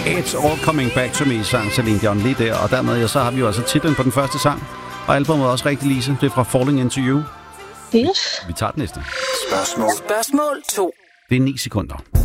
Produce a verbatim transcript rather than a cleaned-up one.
It's All Coming Back to Me, sang Celine Dion lige der. Og dermed ja, så har vi jo altså titlen på den første sang. Og albumet er også rigtig, Lise. Det er fra Falling Into You. Yes. Vi tager den næste. Spørgsmål. Spørgsmål to. Det er ni sekunder.